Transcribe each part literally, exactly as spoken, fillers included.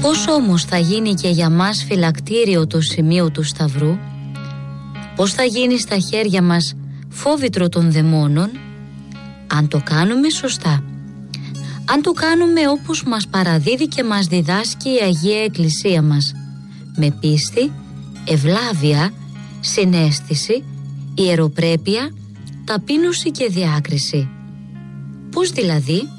Πώς όμως θα γίνει και για μας φυλακτήριο το σημείο του Σταυρού? Πώς θα γίνει στα χέρια μας φόβητρο των δαιμόνων? Αν το κάνουμε σωστά, αν το κάνουμε όπως μας παραδίδει και μας διδάσκει η Αγία Εκκλησία μας, με πίστη, ευλάβεια, συναίσθηση, ιεροπρέπεια, ταπείνωση και διάκριση. Πώς δηλαδή?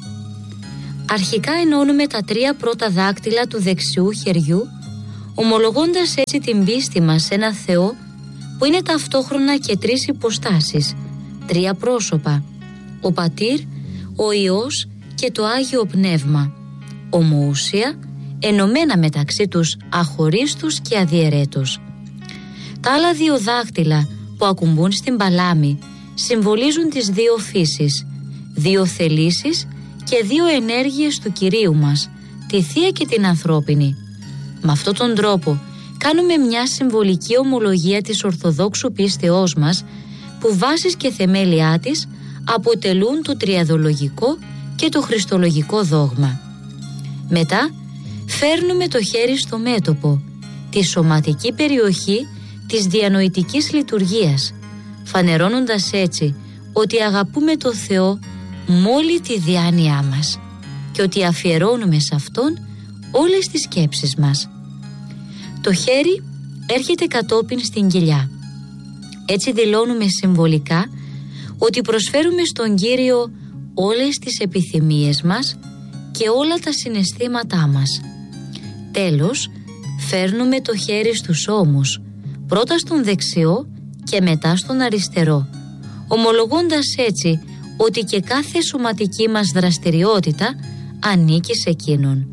Αρχικά ενώνουμε τα τρία πρώτα δάκτυλα του δεξιού χεριού, ομολογώντας έτσι την πίστη μας σε ένα Θεό που είναι ταυτόχρονα και τρεις υποστάσεις, τρία πρόσωπα, ο Πατήρ, ο Υιός και το Άγιο Πνεύμα, ομοούσια, ενωμένα μεταξύ τους αχωρίστους και αδιαιρέτως. Τα άλλα δύο δάκτυλα που ακουμπούν στην παλάμη συμβολίζουν τις δύο φύσεις, δύο θελήσεις και δύο ενέργειες του Κυρίου μας, τη Θεία και την ανθρώπινη. Με αυτόν τον τρόπο κάνουμε μια συμβολική ομολογία της Ορθοδόξου πίστεώς μας, που βάσεις και θεμέλια της αποτελούν το τριαδολογικό και το χριστολογικό δόγμα. Μετά φέρνουμε το χέρι στο μέτωπο, τη σωματική περιοχή της διανοητικής λειτουργίας, φανερώνοντας έτσι ότι αγαπούμε το Θεό με όλη τη διάνοιά μας και ότι αφιερώνουμε σε Αυτόν όλες τις σκέψεις μας. Το χέρι έρχεται κατόπιν στην κοιλιά. Έτσι δηλώνουμε συμβολικά ότι προσφέρουμε στον Κύριο όλες τις επιθυμίες μας και όλα τα συναισθήματά μας. Τέλος, φέρνουμε το χέρι στους ώμους, πρώτα στον δεξιό και μετά στον αριστερό, ομολογώντας έτσι ότι και κάθε σωματική μας δραστηριότητα ανήκει σε Εκείνον.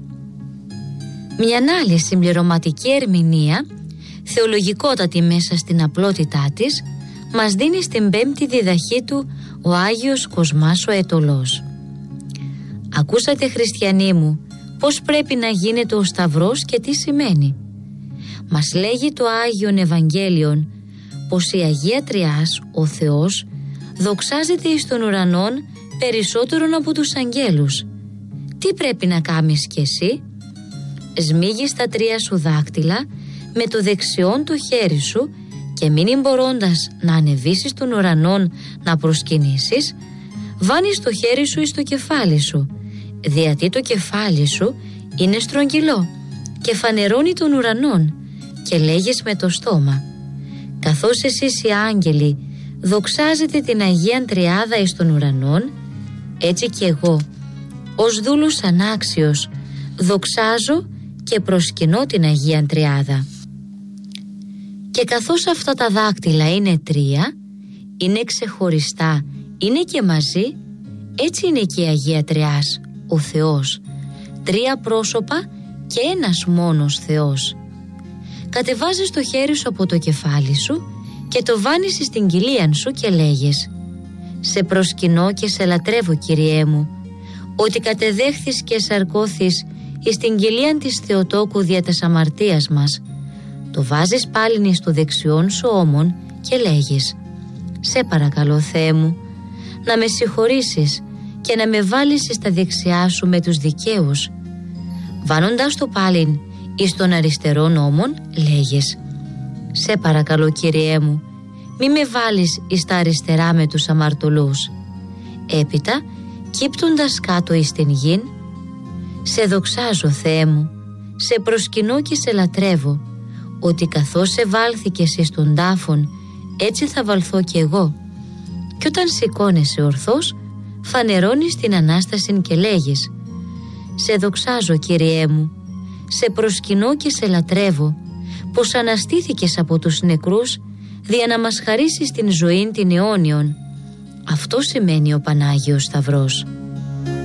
Μια άλλη συμπληρωματική ερμηνεία, θεολογικότατη μέσα στην απλότητά της, μας δίνει στην πέμπτη διδαχή του ο Άγιος Κοσμάς ο Αιτωλός. Ακούσατε, χριστιανοί μου, πώς πρέπει να γίνεται ο Σταυρός και τι σημαίνει. Μας λέγει το Άγιον Ευαγγέλιον πως η Αγία Τριάς, ο Θεός, δοξάζεται εις των ουρανών περισσότερον από τους αγγέλους. Τι πρέπει να κάνεις κι εσύ? Σμίγεις τα τρία σου δάκτυλα με το δεξιόν το χέρι σου και μην μπορώντας να ανεβήσεις των ουρανών να προσκυνήσεις, βάνεις το χέρι σου εις το κεφάλι σου, διότι το κεφάλι σου είναι στρογγυλό και φανερώνει των ουρανών, και λέγεις με το στόμα: καθώς εσείς οι άγγελοι δοξάζετε την Αγία Τριάδα εις των ουρανών, έτσι και εγώ ως δούλος ανάξιος δοξάζω και προσκυνώ την Αγία Τριάδα. Και καθώς αυτά τα δάκτυλα είναι τρία, είναι ξεχωριστά, είναι και μαζί, έτσι είναι και η Αγία Τριάς, ο Θεός, τρία πρόσωπα και ένας μόνος Θεός. Κατεβάζεις το χέρι σου από το κεφάλι σου και το βάνεις στην κοιλίαν σου και λέγεις: σε προσκυνώ και σε λατρεύω, Κυριέ μου, ότι κατεδέχθης και σαρκώθης εις την κοιλίαν της Θεοτόκου δια της αμαρτίας μας. Το βάζεις πάλιν στο δεξιόν σου ώμον και λέγεις: σε παρακαλώ, Θεέ μου, να με συγχωρήσεις και να με βάλεις στα δεξιά σου με τους δικαίους. Βάνοντας το πάλιν εις τον αριστερόν ώμον λέγεις: σε παρακαλώ, Κυριέ μου, μη με βάλεις εις τα αριστερά με τους αμαρτωλούς. Έπειτα, κύπτοντας κάτω εις την γην, σε δοξάζω, Θεέ μου, σε προσκυνώ και σε λατρεύω, ότι καθώς σε βάλθηκες εις τον τάφον, έτσι θα βαλθώ κι εγώ. Κι όταν σηκώνεσαι ορθός, φανερώνεις την Ανάσταση και λέγεις: σε δοξάζω, Κυριέ μου, σε προσκυνώ και σε λατρεύω, πως αναστήθηκες από τους νεκρούς, δια να μας χαρίσεις την ζωήν την αιώνιον. Αυτό σημαίνει ο Πανάγιος Σταυρός.